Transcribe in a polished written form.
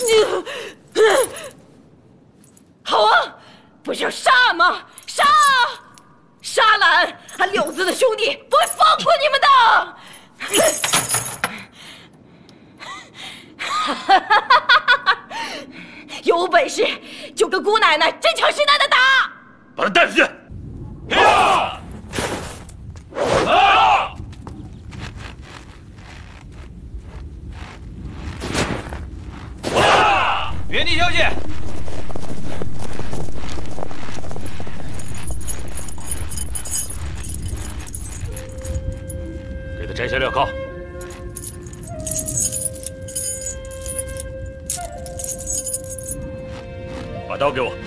好啊，不是要杀吗？杀！杀了俺六子的兄弟不会放过你们的！有本事就跟姑奶奶真枪实弹的打！ 把他带出去！ 原地交接。 给他摘下镣铐。把刀给我。